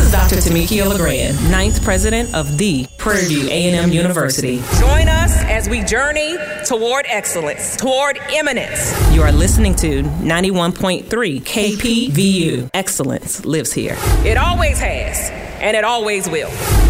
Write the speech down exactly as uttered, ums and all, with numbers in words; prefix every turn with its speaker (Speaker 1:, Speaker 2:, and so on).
Speaker 1: is Doctor Tamikia LeGrand, ninth president of the Prairie View A and M University.
Speaker 2: Join us as we journey toward excellence, toward eminence.
Speaker 1: You are listening to ninety-one point three K P V U. Excellence lives here.
Speaker 2: It always has, and it always will.